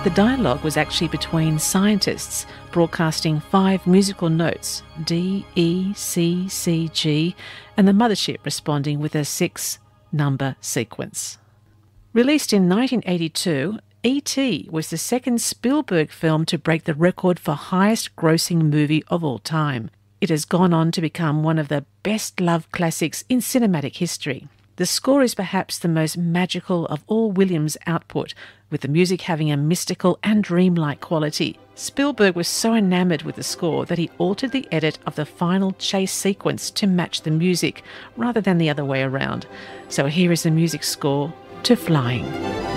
The dialogue was actually between scientists broadcasting 5 musical notes, D, E, C, C, G, and the mothership responding with a 6-number sequence. Released in 1982, E.T. was the second Spielberg film to break the record for highest grossing movie of all time. It has gone on to become one of the best-loved classics in cinematic history. The score is perhaps the most magical of all Williams' output, with the music having a mystical and dreamlike quality. Spielberg was so enamoured with the score that he altered the edit of the final chase sequence to match the music, rather than the other way around. So here is the music score to Flying.